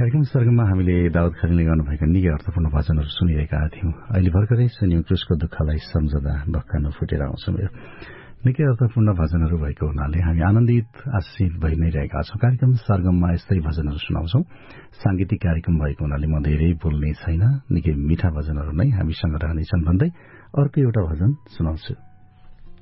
कार्यक्रम सर्गममा हामीले दाउद खालिले गर्नुभएका निकै अर्थपूर्ण भजनहरू सुनिरहेका थियौं। अहिले भर्खरै सुन्यौं क्रुसको दुःखलाई सम्झदा ढक्का नफुटेर आउँछ मेरो। निकै अर्थपूर्ण भजनहरू भएको हुनाले हामी आनन्दित आशिषित भइ नै रहेका छौं। कार्यक्रम सर्गममा यस्तै भजनहरू सुनाउँछौं। सांगीतिक कार्यक्रम भएको हुनाले म धेरै बोल्ने छैन, निकै मीठा भजनहरू नै हामीसँग रहनेछन् भन्दै अर्को एउटा भजन सुनाउँछु।